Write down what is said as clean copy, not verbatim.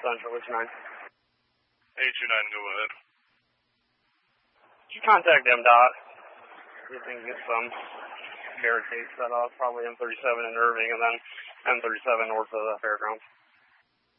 Central, which 9? 829, go ahead. Did you contact MDOT? You can get some barricades set off, probably M37 in Irving and then M37 north of the fairgrounds.